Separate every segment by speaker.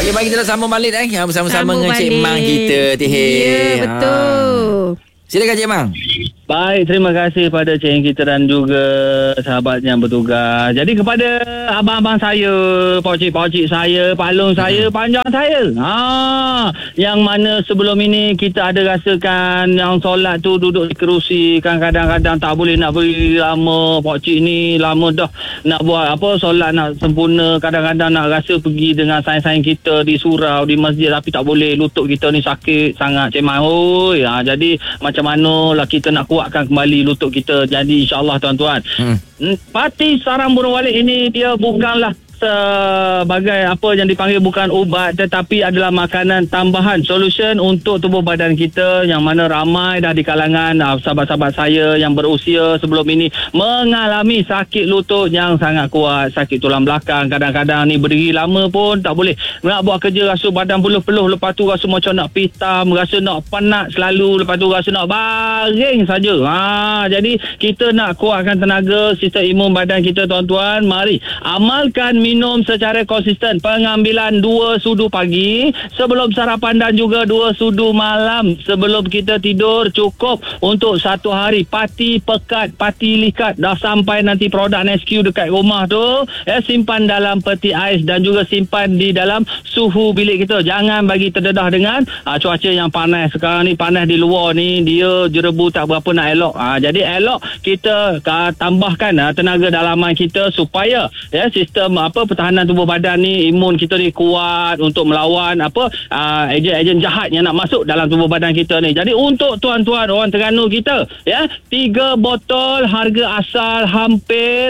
Speaker 1: Okey, bagi kita sambung balik bersama-sama dengan Cik Mang kita.
Speaker 2: Ya, betul.
Speaker 1: Silakan Cik Mang.
Speaker 3: Baik, terima kasih pada Cik kita dan juga sahabat yang bertugas. Jadi kepada abang-abang saya, pakcik-pakcik saya, pak long saya, panjang saya. Yang mana sebelum ini kita ada rasakan yang solat tu duduk di kerusi, kan kadang-kadang tak boleh nak beri lama. Pakcik ni lama dah nak buat solat nak sempurna. Kadang-kadang nak rasa pergi dengan sayang-sayang kita di surau, di masjid, tapi tak boleh. Lutut kita ni sakit sangat, Cik Mang. Jadi macam mana lah kita nak kuatkan kembali lutut kita. Jadi insyaAllah tuan-tuan, parti sarang burung walet ini dia bukanlah sebagai apa yang dipanggil bukan ubat, tetapi adalah makanan tambahan, solution untuk tubuh badan kita, yang mana ramai dah di kalangan sahabat-sahabat saya yang berusia sebelum ini mengalami sakit lutut yang sangat kuat, sakit tulang belakang. Kadang-kadang ni berdiri lama pun tak boleh nak buat kerja, rasa badan peluh-peluh, lepas tu rasa macam nak pitam, rasa nak penat selalu, lepas tu rasa nak baring saja. Jadi kita nak kuatkan tenaga sistem imun badan kita tuan-tuan. Mari amalkan minum secara konsisten. Pengambilan 2 sudu pagi sebelum sarapan dan juga 2 sudu malam sebelum kita tidur, cukup untuk 1 hari. Pati pekat, pati likat, dah sampai nanti produk NSQ dekat rumah tu, simpan dalam peti ais dan juga simpan di dalam suhu bilik kita. Jangan bagi terdedah dengan cuaca yang panas sekarang ni. Panas di luar ni dia jerebu tak berapa nak elok. Jadi elok kita tambahkan tenaga dalaman kita supaya sistem pertahanan tubuh badan ni, imun kita ni kuat untuk melawan ejen-ejen jahat yang nak masuk dalam tubuh badan kita ni. Jadi untuk tuan-tuan orang Terengganu kita, 3 botol harga asal hampir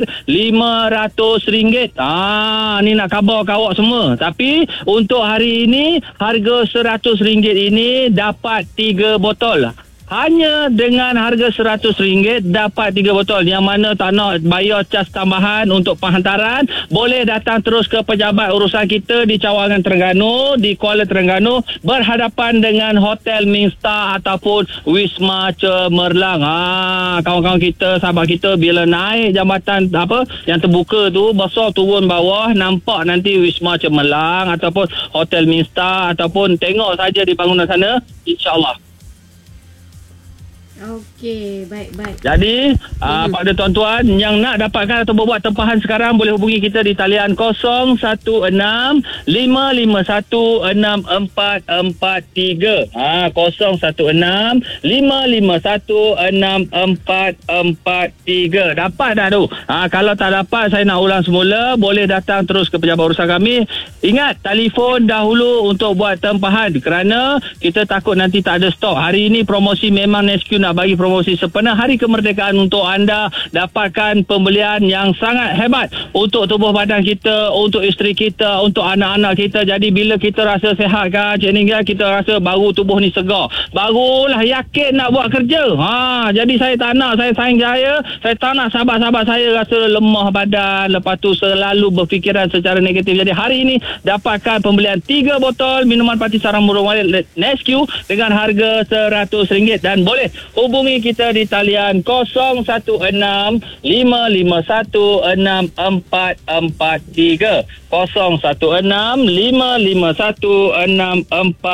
Speaker 3: RM500. Ni nak khabar kawak semua. Tapi untuk hari ini harga RM100 ini dapat 3 botol. Hanya dengan harga RM100 dapat 3 botol. Yang mana tak nak bayar cas tambahan untuk penghantaran, boleh datang terus ke pejabat urusan kita di Cawangan Terengganu, di Kuala Terengganu, berhadapan dengan Hotel Mingstar ataupun Wisma Cemerlang. Kawan-kawan kita, sahabat kita, bila naik jambatan yang terbuka tu, besar turun bawah, nampak nanti Wisma Cemerlang ataupun Hotel Mingstar, ataupun tengok saja di bangunan sana, insya-Allah.
Speaker 2: Okey, baik.
Speaker 3: Jadi pada tuan-tuan yang nak dapatkan atau berbuat tempahan sekarang, boleh hubungi kita di talian 016 551 6443. 016 551 6443. Dapat dah tu. Kalau tak dapat, saya nak ulang semula, boleh datang terus ke pejabat urusan kami. Ingat, telefon dahulu untuk buat tempahan kerana kita takut nanti tak ada stok. Hari ini promosi memang NSQ nak bagi promosi sepenuh hari kemerdekaan untuk anda dapatkan pembelian yang sangat hebat untuk tubuh badan kita, untuk isteri kita, untuk anak-anak kita. Jadi bila kita rasa sihat kan Cik Ningga, kita rasa baru tubuh ni segar, barulah yakin nak buat kerja. Jadi saya tak nak saya tak nak sahabat-sahabat saya rasa lemah badan, lepas tu selalu berfikiran secara negatif. Jadi hari ini dapatkan pembelian 3 botol minuman parti sarang burung walet NSQ dengan harga RM100 dan boleh hubungi kita di talian 016 551 6443. 016 551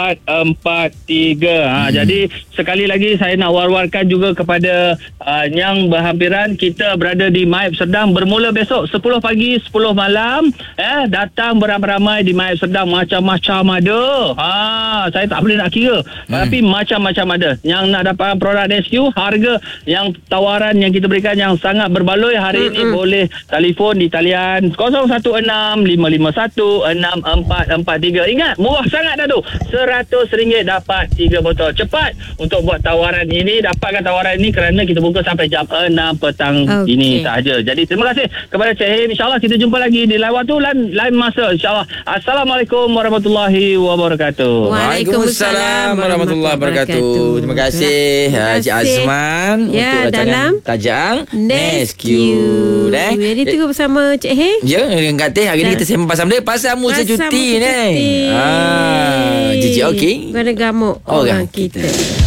Speaker 3: 6443. Jadi sekali lagi saya nak war-warkan juga kepada yang berhampiran, kita berada di Maib Serdang bermula besok 10 pagi 10 malam. Datang beramai-ramai di Maib Serdang, macam-macam ada. Saya tak boleh nak kira, tapi macam-macam ada. Yang nak dapatkan produk NSQ, harga yang tawaran yang kita berikan yang sangat berbaloi hari ini, boleh telefon di talian 016 551 6443. Ingat, murah sangat dah tu. RM100 dapat 3 botol. Cepat untuk buat tawaran ini, dapatkan tawaran ini kerana kita buka sampai jam 6 petang ini sahaja. Jadi terima kasih kepada Cik Him. InsyaAllah kita jumpa lagi di lain waktu, lain masa, insyaAllah. Assalamualaikum warahmatullahi wabarakatuh.
Speaker 1: Waalaikumsalam warahmatullahi wabarakatuh. Terima kasih Cik Azman untuk rancangan Tajang NSQ.
Speaker 2: Jadi tunggu bersama Cik Him.
Speaker 1: Ya, dengan Kak Teh. Hari ni kita sembang pasal musa cuti ni. Cici okey.
Speaker 2: Guna gamuk orang kita.